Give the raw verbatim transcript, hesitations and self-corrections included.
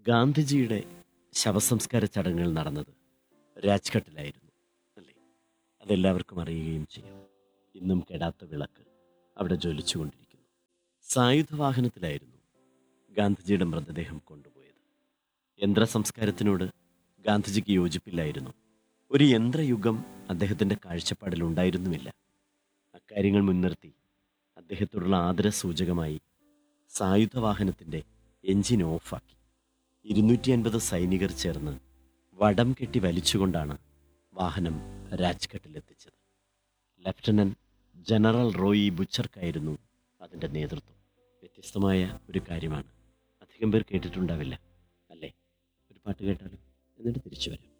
ഗാന്ധിജിയുടെ ശവസംസ്കാര ചടങ്ങുകൾ നടന്നത് രാജ്ഘട്ടിലായിരുന്നു അല്ലേ? അതെല്ലാവർക്കും അറിയുകയും ചെയ്യാം. ഇന്നും കെടാത്ത വിളക്ക് അവിടെ ജ്വലിച്ചുകൊണ്ടിരിക്കുന്നു. സായുധ വാഹനത്തിലായിരുന്നു ഗാന്ധിജിയുടെ മൃതദേഹം കൊണ്ടുപോയത്. യന്ത്ര സംസ്കാരത്തിനോട് ഗാന്ധിജിക്ക് യോജിപ്പില്ലായിരുന്നു. ഒരു യന്ത്രയുഗം അദ്ദേഹത്തിൻ്റെ കാഴ്ചപ്പാടിലുണ്ടായിരുന്നുമില്ല. അക്കാര്യങ്ങൾ മുൻനിർത്തി അദ്ദേഹത്തോടുള്ള ആദരസൂചകമായി സായുധവാഹനത്തിൻ്റെ എഞ്ചിൻ ഓഫാക്കി. ഇരുന്നൂറ്റി അൻപത് സൈനികർ ചേർന്ന് വടം കെട്ടി വലിച്ചുകൊണ്ടാണ് വാഹനം രാജ്ഘട്ടിലെത്തിച്ചത്. ലഫ്റ്റനന്റ് ജനറൽ റോയി ബുച്ചർക്കായിരുന്നു അതിൻ്റെ നേതൃത്വം. വ്യത്യസ്തമായ ഒരു കാര്യമാണ്. അധികം പേർ കേട്ടിട്ടുണ്ടാവില്ല അല്ലേ? ഒരു പാട്ട് കേട്ടാലും എന്നിട്ട് തിരിച്ചു വരാം.